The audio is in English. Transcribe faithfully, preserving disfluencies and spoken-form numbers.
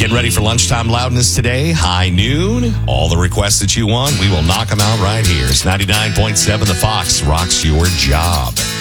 Get ready for lunchtime loudness today. High noon. All the requests that you want, we will knock them out right here. It's ninety-nine point seven The Fox rocks your job.